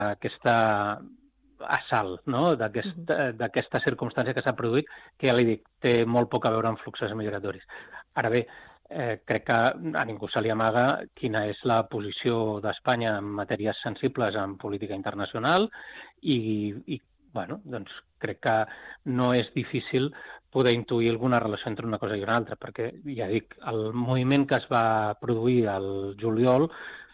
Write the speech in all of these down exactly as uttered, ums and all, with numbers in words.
aquesta assalt, no? d'aquesta, d'aquesta circumstància que s'ha produït, que ja li dic, té molt poc a veure amb fluxos migratoris. Ara bé, eh, crec que a ningú se li amaga quina és la posició d'Espanya en matèries sensibles en política internacional i, i bueno, doncs crec que no és difícil poder intuir alguna relació entre una cosa i una altra, perquè, ja dic, el moviment que es va produir al juliol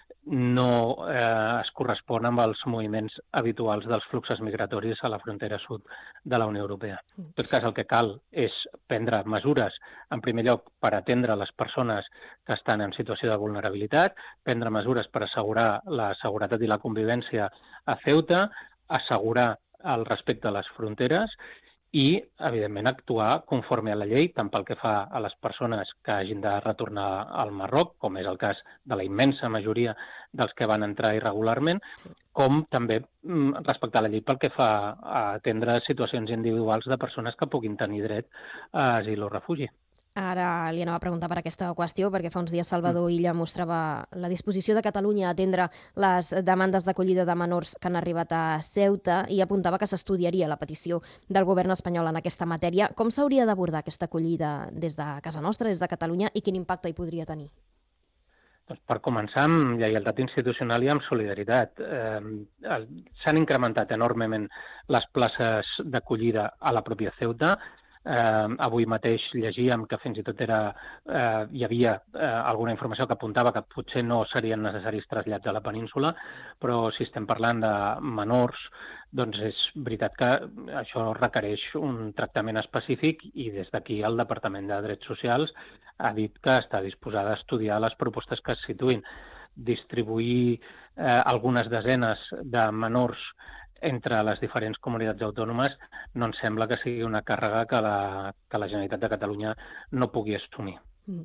no eh, es correspon amb els moviments habituals dels fluxos migratoris a la frontera sud de la Unió Europea. En tot cas, el que cal és prendre mesures, en primer lloc, per atendre les persones que estan en situació de vulnerabilitat, prendre mesures per assegurar la seguretat i la convivència a Ceuta, assegurar el respecte a les fronteres i, evidentment, actuar conforme a la llei, tant pel que fa a les persones que hagin de retornar al Marroc, com és el cas de la immensa majoria dels que van entrar irregularment, sí. com també respectar la llei pel que fa a atendre situacions individuals de persones que puguin tenir dret a asil o refugi. Ara li anava a preguntar per aquesta qüestió, perquè fa uns dies Salvador Illa mostrava la disposició de Catalunya a atendre les demandes d'acollida de menors que han arribat a Ceuta i apuntava que s'estudiaria la petició del govern espanyol en aquesta matèria. Com s'hauria d'abordar aquesta acollida des de casa nostra, des de Catalunya, i quin impacte hi podria tenir? Doncs per començar, amb lleialtat institucional i amb solidaritat. Eh, s'han incrementat enormement les places d'acollida a la pròpia Ceuta. Eh, avui mateix llegíem que fins i tot era, eh, hi havia eh, alguna informació que apuntava que potser no serien necessaris trasllats a la península, però si estem parlant de menors, doncs és veritat que això requereix un tractament específic i des d'aquí el Departament de Drets Socials ha dit que està disposada a estudiar les propostes que es situïn. Distribuir eh, algunes desenes de menors entre les diferents comunitats autònomes no ens sembla que sigui una càrrega que la, que la Generalitat de Catalunya no pugui assumir.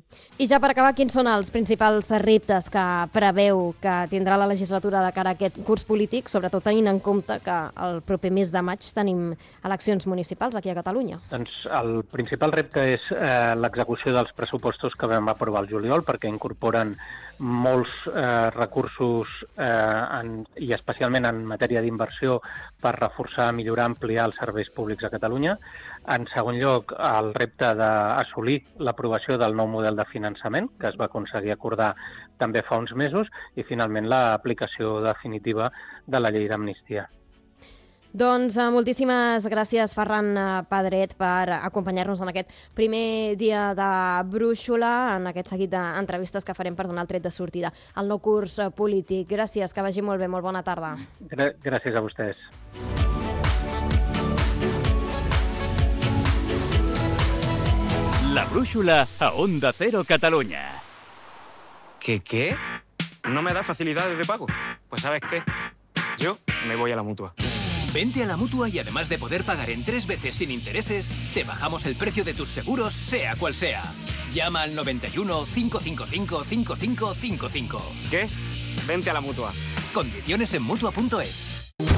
I ja per acabar, quins són els principals reptes que preveu que tindrà la legislatura de cara a aquest curs polític, sobretot tenint en compte que el proper mes de maig tenim eleccions municipals aquí a Catalunya? Doncs el principal repte és eh, l'execució dels pressupostos que vam aprovar el juliol, perquè incorporen molts eh, recursos eh, en, i especialment en matèria d'inversió per reforçar, millorar, ampliar els serveis públics a Catalunya. En segon lloc, el repte d'assolir l'aprovació del nou model de finançament, que es va aconseguir acordar també fa uns mesos, i finalment l'aplicació definitiva de la llei d'amnistia. Doncs moltíssimes gràcies, Ferran Pedret, per acompanyar-nos en aquest primer dia de Brúixola, en aquest seguit d'entrevistes que farem per donar el tret de sortida al nou curs polític. Gràcies, que vagi molt bé, molt bona tarda. Gràcies a vostès. La Brúixola a Onda Cero Cataluña. ¿Qué qué? ¿No me da facilidades de pago? Pues ¿sabes qué? Yo me voy a la Mutua. Vente a la Mutua y además de poder pagar en tres veces sin intereses, te bajamos el precio de tus seguros, sea cual sea. Llama al noventa y uno, cinco cinco cinco, cinco cinco cinco cinco. ¿Qué? Vente a la Mutua. Condiciones en Mutua punto es.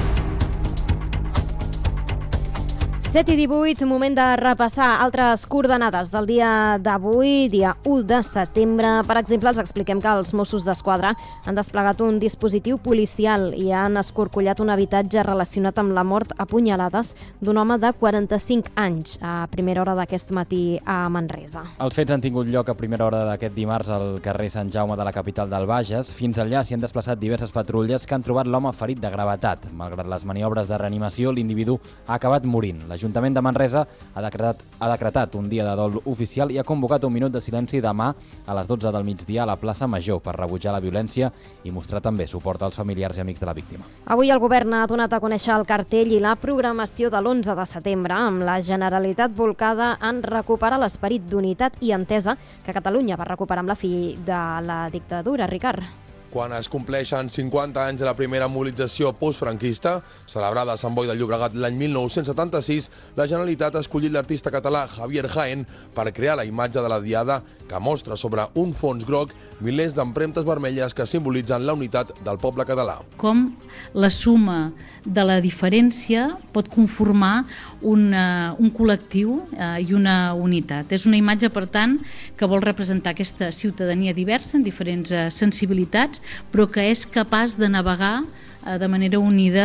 set i divuit, moment de repassar altres coordenades del dia d'avui, dia u de setembre. Per exemple, els expliquem que els Mossos d'Esquadra han desplegat un dispositiu policial i han escorcollat un habitatge relacionat amb la mort a punyalades d'un home de quaranta-cinc anys a primera hora d'aquest matí a Manresa. Els fets han tingut lloc a primera hora d'aquest dimarts al carrer Sant Jaume de la capital del Bages. Fins allà s'hi han desplaçat diverses patrulles que han trobat l'home ferit de gravetat. Malgrat les maniobres de reanimació, l'individu ha acabat morint. L'Ajuntament de Manresa ha decretat, ha decretat un dia de dol oficial i ha convocat un minut de silenci demà a les dotze del migdia a la plaça Major per rebutjar la violència i mostrar també suport als familiars i amics de la víctima. Avui el govern ha donat a conèixer el cartell i la programació de l'onze de setembre, amb la Generalitat volcada en recuperar l'esperit d'unitat i entesa que Catalunya va recuperar amb la fi de la dictadura. Ricard. Quan es compleixen cinquanta anys de la primera mobilització postfranquista, celebrada a Sant Boi de Llobregat l'any mil nou-cents setanta-sis, la Generalitat ha escollit l'artista català Javier Jaén per crear la imatge de la diada que mostra sobre un fons groc milers d'empremtes vermelles que simbolitzen la unitat del poble català. Com la suma de la diferència pot conformar una, un col·lectiu eh, i una unitat. És una imatge, per tant, que vol representar aquesta ciutadania diversa en diferents eh, sensibilitats, però que és capaç de navegar de manera unida